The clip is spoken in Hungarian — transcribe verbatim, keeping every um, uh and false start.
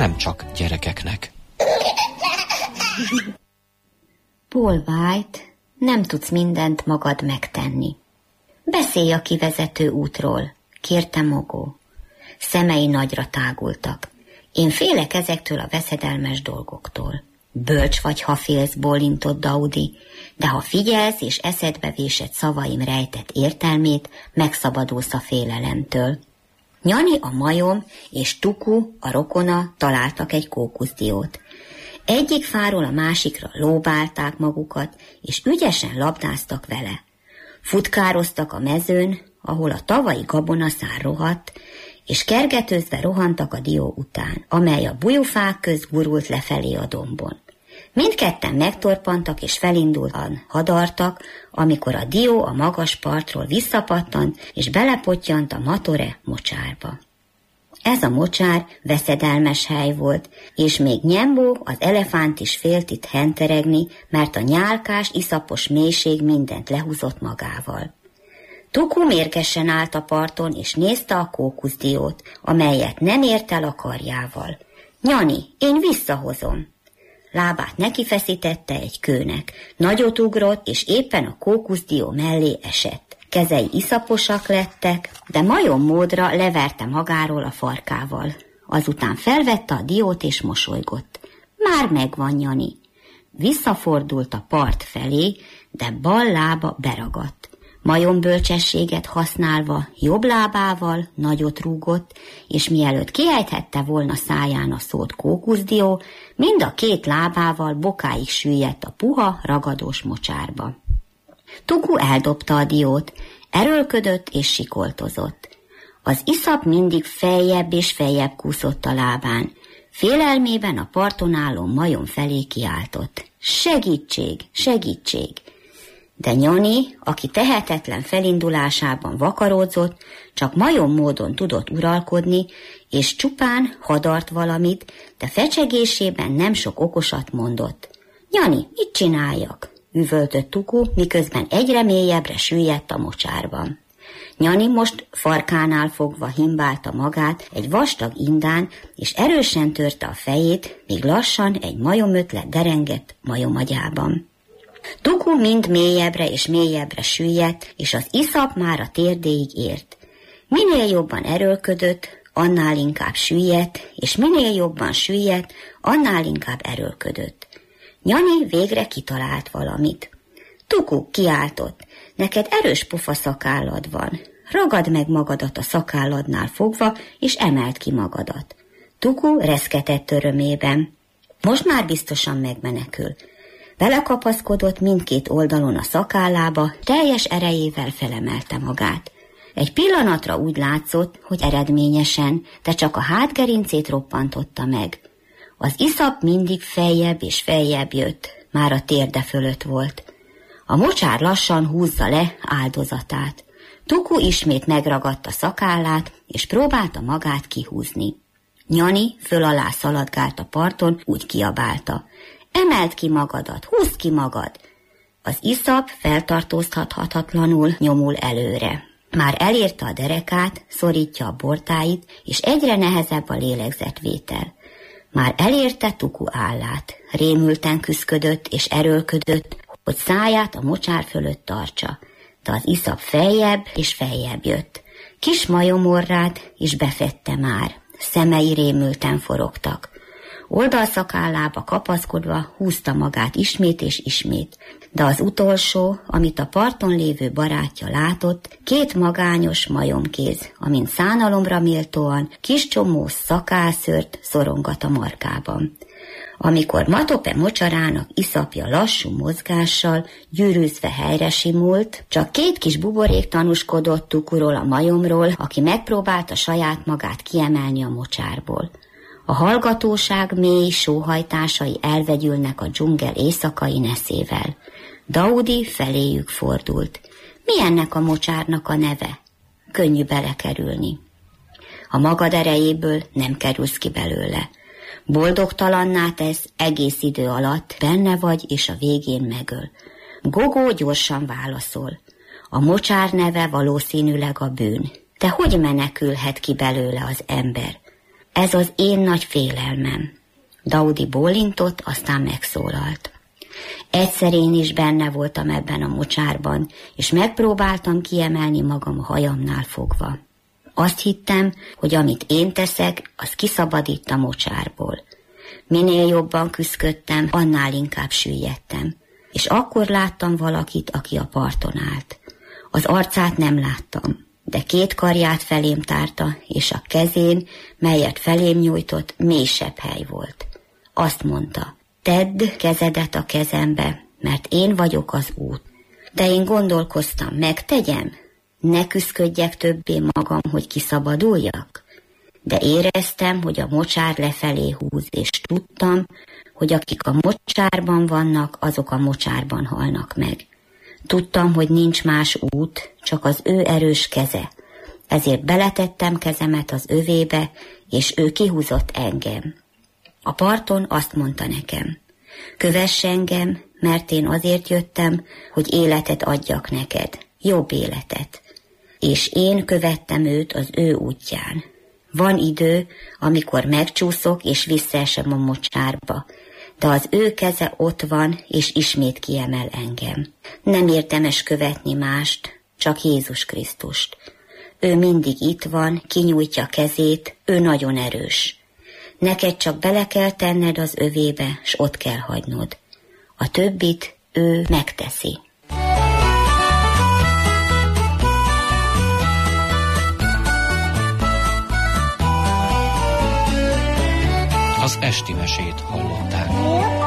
nem csak gyerekeknek. Paul White, nem tudsz mindent magad megtenni. Beszélj a kivezető útról, kérte Mogó. Szemei nagyra tágultak. Én félek ezektől a veszedelmes dolgoktól. Bölcs vagy, ha félsz, bólintott Daudi, de ha figyelsz és eszedbe vésed szavaim rejtett értelmét, megszabadulsz a félelemtől. Nyani a majom és Tuku a rokona találtak egy kókuszdiót. Egyik fáról a másikra lóbálták magukat, és ügyesen labdáztak vele. Futkároztak a mezőn, ahol a tavalyi gabonaszár rohadt, és kergetőzve rohantak a dió után, amely a bujufák közt gurult lefelé a dombon. Mindketten megtorpantak és felindultan hadartak, amikor a dió a magas partról visszapattant, és belepottyant a Matore mocsárba. Ez a mocsár veszedelmes hely volt, és még Nyembó, az elefánt is félt itt henteregni, mert a nyálkás, iszapos mélység mindent lehúzott magával. Tuku mérgesen állt a parton, és nézte a kókuszdiót, amelyet nem ért el a karjával. Nyani, én visszahozom. Lábát nekifeszítette egy kőnek. Nagyot ugrott, és éppen a kókuszdió mellé esett. Kezei iszaposak lettek, de majom módra leverte magáról a farkával. Azután felvette a diót és mosolygott. Már megvan, Nyani. Visszafordult a part felé, de bal lába beragadt. Majom bölcsességet használva jobb lábával nagyot rúgott, és mielőtt kiejthette volna száján a szót kókuszdió, mind a két lábával bokáig süllyedt a puha, ragadós mocsárba. Tuku eldobta a diót, erőlködött és sikoltozott. Az iszap mindig feljebb és feljebb kúszott a lábán. Félelmében a parton álló majom felé kiáltott. Segítség, segítség! De Nyani, aki tehetetlen felindulásában vakaródzott, csak majom módon tudott uralkodni, és csupán hadart valamit, de fecsegésében nem sok okosat mondott. Nyani, mit csináljak? Üvöltött Tuku, miközben egyre mélyebbre süllyedt a mocsárban. Nyani most farkánál fogva himbálta magát egy vastag indán, és erősen törte a fejét, míg lassan egy majomötlet derengett majomagyában. Tuku mind mélyebbre és mélyebbre süllyedt, és az iszap már a térdéig ért. Minél jobban erőlködött, annál inkább süllyedt, és minél jobban süllyedt, annál inkább erőlködött. Nyani végre kitalált valamit. Tuku, kiáltott, neked erős pofa szakállad van. Ragad meg magadat a szakálladnál fogva, és emeld ki magadat. Tuku reszketett örömében. Most már biztosan megmenekül. Belekapaszkodott mindkét oldalon a szakállába, teljes erejével felemelte magát. Egy pillanatra úgy látszott, hogy eredményesen, de csak a hátgerincét roppantotta meg. Az iszap mindig feljebb és feljebb jött, már a térde fölött volt. A mocsár lassan húzza le áldozatát. Tuku ismét megragadta szakállát, és próbálta magát kihúzni. Nyani föl alá szaladgált a parton, úgy kiabálta. Emeld ki magadat, húzd ki magad! Az iszap feltartóztathatatlanul nyomul előre. Már elérte a derekát, szorítja a bortáit, és egyre nehezebb a lélegzetvétel. Már elérte Tuku állát. Rémülten küszködött és erőlködött, hogy száját a mocsár fölött tartsa. De az iszap feljebb és feljebb jött. Kis majomorrát is befette már. Szemei rémülten forogtak. Oldalszakállába kapaszkodva húzta magát ismét és ismét, de az utolsó, amit a parton lévő barátja látott, két magányos majomkéz, amint szánalomra méltóan kis csomós szakálszőrt szorongat a markában. Amikor Matope mocsarának iszapja lassú mozgással, gyűrűzve helyre simult, csak két kis buborék tanúskodott Tukuról a majomról, aki megpróbálta saját magát kiemelni a mocsárból. A hallgatóság mély sóhajtásai elvegyülnek a dzsungel éjszakai neszével. Daudi feléjük fordult. Mi ennek a mocsárnak a neve? Könnyű belekerülni. A magad erejéből nem kerülsz ki belőle. Boldogtalanná tesz, egész idő alatt benne vagy, és a végén megöl. Gogó gyorsan válaszol. A mocsár neve valószínűleg a bűn. De hogy menekülhet ki belőle az ember? Ez az én nagy félelmem. Daudi bólintott, aztán megszólalt. Egyszer én is benne voltam ebben a mocsárban, és megpróbáltam kiemelni magam a hajamnál fogva. Azt hittem, hogy amit én teszek, az kiszabadít a mocsárból. Minél jobban küszködtem, annál inkább süllyedtem. És akkor láttam valakit, aki a parton állt. Az arcát nem láttam, de két karját felém tárta, és a kezén, melyet felém nyújtott, mély sebb hely volt. Azt mondta, tedd kezedet a kezembe, mert én vagyok az út. De én gondolkoztam, megtegyem? Ne küszködjek többé magam, hogy kiszabaduljak? De éreztem, hogy a mocsár lefelé húz, és tudtam, hogy akik a mocsárban vannak, azok a mocsárban halnak meg. Tudtam, hogy nincs más út, csak az ő erős keze. Ezért beletettem kezemet az övébe, és ő kihúzott engem. A parton azt mondta nekem, kövess engem, mert én azért jöttem, hogy életet adjak neked, jobb életet. És én követtem őt az ő útján. Van idő, amikor megcsúszok és visszaesem a mocsárba, de az ő keze ott van, és ismét kiemel engem. Nem érdemes követni mást, csak Jézus Krisztust. Ő mindig itt van, kinyújtja kezét, ő nagyon erős. Neked csak bele kell tenned az övébe, s ott kell hagynod. A többit ő megteszi. Az esti mesét hallották.